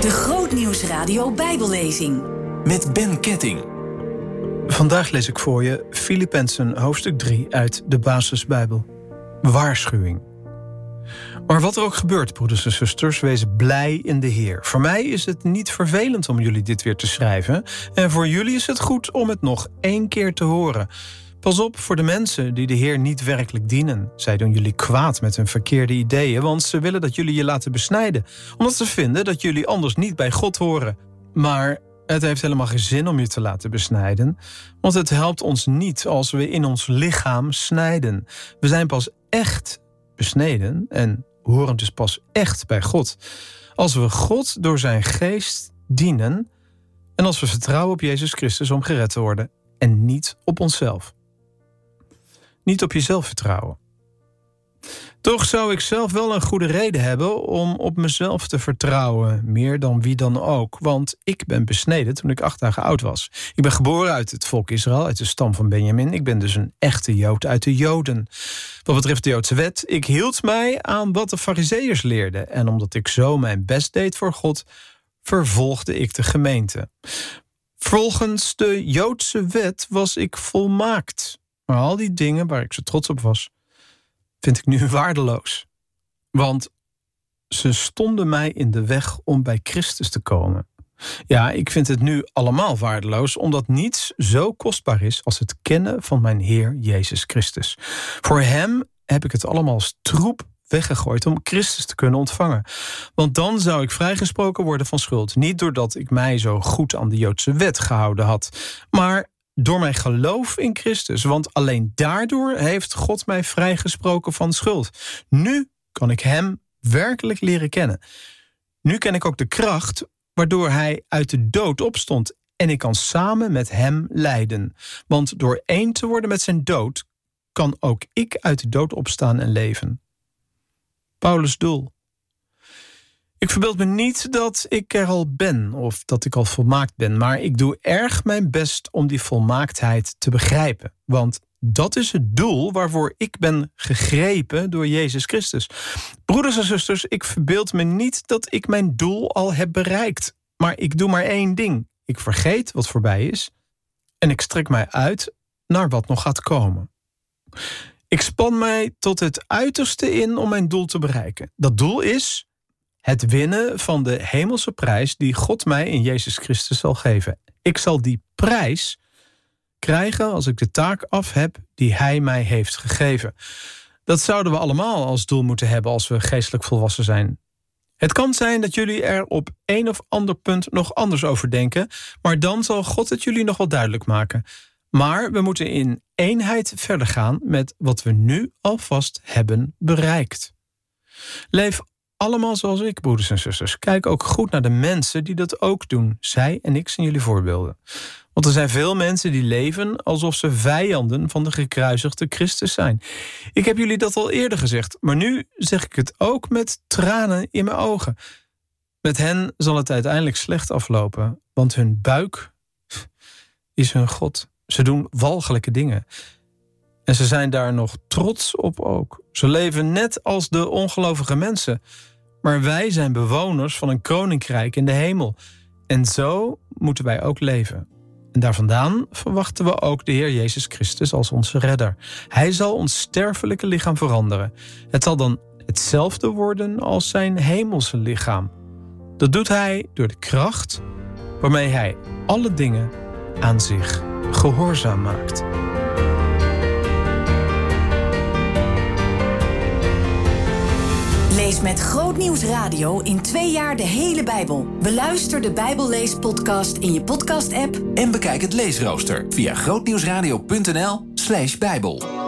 De Grootnieuwsradio Bijbellezing. Met Ben Ketting. Vandaag lees ik voor je Filippenzen hoofdstuk 3 uit de Basisbijbel. Waarschuwing. Maar wat er ook gebeurt, broeders en zusters, wees blij in de Heer. Voor mij is het niet vervelend om jullie dit weer te schrijven. En voor jullie is het goed om het nog 1 keer te horen. Pas op voor de mensen die de Heer niet werkelijk dienen. Zij doen jullie kwaad met hun verkeerde ideeën, want ze willen dat jullie je laten besnijden. Omdat ze vinden dat jullie anders niet bij God horen. Maar het heeft helemaal geen zin om je te laten besnijden. Want het helpt ons niet als we in ons lichaam snijden. We zijn pas echt besneden en horen dus pas echt bij God. Als we God door zijn geest dienen en als we vertrouwen op Jezus Christus om gered te worden en niet op onszelf. Niet op jezelf vertrouwen. Toch zou ik zelf wel een goede reden hebben om op mezelf te vertrouwen, meer dan wie dan ook. Want ik ben besneden toen ik 8 dagen oud was. Ik ben geboren uit het volk Israël, uit de stam van Benjamin. Ik ben dus een echte Jood uit de Joden. Wat betreft de Joodse wet, ik hield mij aan wat de Farizeeërs leerden. En omdat ik zo mijn best deed voor God, vervolgde ik de gemeente. Volgens de Joodse wet was ik volmaakt. Maar al die dingen waar ik zo trots op was, vind ik nu waardeloos. Want ze stonden mij in de weg om bij Christus te komen. Ja, ik vind het nu allemaal waardeloos, omdat niets zo kostbaar is als het kennen van mijn Heer Jezus Christus. Voor hem heb ik het allemaal als troep weggegooid om Christus te kunnen ontvangen. Want dan zou ik vrijgesproken worden van schuld. Niet doordat ik mij zo goed aan de Joodse wet gehouden had, maar door mijn geloof in Christus. Want alleen daardoor heeft God mij vrijgesproken van schuld. Nu kan ik hem werkelijk leren kennen. Nu ken ik ook de kracht waardoor hij uit de dood opstond. En ik kan samen met hem lijden. Want door één te worden met zijn dood kan ook ik uit de dood opstaan en leven. Paulus' doel. Ik verbeeld me niet dat ik er al ben of dat ik al volmaakt ben, maar ik doe erg mijn best om die volmaaktheid te begrijpen. Want dat is het doel waarvoor ik ben gegrepen door Jezus Christus. Broeders en zusters, ik verbeeld me niet dat ik mijn doel al heb bereikt. Maar ik doe maar 1 ding. Ik vergeet wat voorbij is en ik strek mij uit naar wat nog gaat komen. Ik span mij tot het uiterste in om mijn doel te bereiken. Dat doel is het winnen van de hemelse prijs die God mij in Jezus Christus zal geven. Ik zal die prijs krijgen als ik de taak af heb die hij mij heeft gegeven. Dat zouden we allemaal als doel moeten hebben als we geestelijk volwassen zijn. Het kan zijn dat jullie er op een of ander punt nog anders over denken, maar dan zal God het jullie nog wel duidelijk maken. Maar we moeten in eenheid verder gaan met wat we nu alvast hebben bereikt. Leef allemaal zoals ik, broeders en zusters. Kijk ook goed naar de mensen die dat ook doen. Zij en ik zijn jullie voorbeelden. Want er zijn veel mensen die leven alsof ze vijanden van de gekruisigde Christus zijn. Ik heb jullie dat al eerder gezegd, maar nu zeg ik het ook met tranen in mijn ogen. Met hen zal het uiteindelijk slecht aflopen, want hun buik is hun God. Ze doen walgelijke dingen. En ze zijn daar nog trots op ook. Ze leven net als de ongelovige mensen. Maar wij zijn bewoners van een koninkrijk in de hemel. En zo moeten wij ook leven. En daar vandaan verwachten we ook de Heer Jezus Christus als onze redder. Hij zal ons sterfelijke lichaam veranderen. Het zal dan hetzelfde worden als zijn hemelse lichaam. Dat doet hij door de kracht waarmee hij alle dingen aan zich gehoorzaam maakt. Lees met Grootnieuws Radio in 2 jaar de hele Bijbel. Beluister de Bijbelleespodcast in je podcast-app En bekijk het leesrooster via grootnieuwsradio.nl/Bijbel.